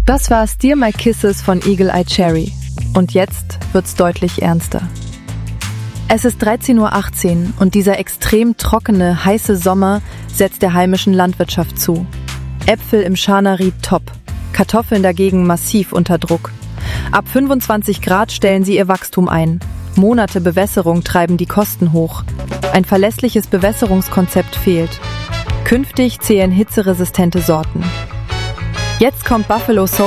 Das war Steal My Kisses von Eagle Eye Cherry. Und jetzt wird's deutlich ernster. Es ist 13:18 Uhr und dieser extrem trockene, heiße Sommer setzt der heimischen Landwirtschaft zu. Äpfel im Scharnaried top, Kartoffeln dagegen massiv unter Druck. Ab 25 Grad stellen sie ihr Wachstum ein. Monate Bewässerung treiben die Kosten hoch. Ein verlässliches Bewässerungskonzept fehlt. Künftig zählen hitzeresistente Sorten. Jetzt kommt Buffalo Soldier